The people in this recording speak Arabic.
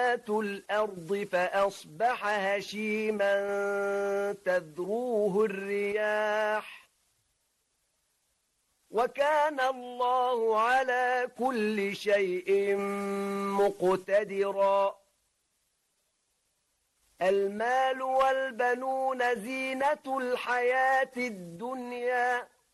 الأرض فأصبح هشيما تذروه الرياح وكان الله على كل شيء مقتدرا المال والبنون زينة الحياة الدنيا